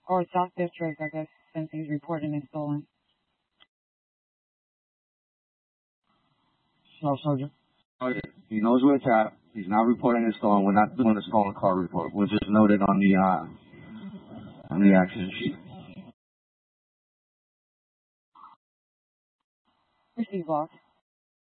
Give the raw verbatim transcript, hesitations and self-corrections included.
Or South District, I guess, since he's reporting it stolen. No, Sergeant. Oh, yeah. He knows where it's at. He's not reporting it stolen. We're not doing a stolen car report. We'll just note it on the uh, on the accident sheet. Receive lock.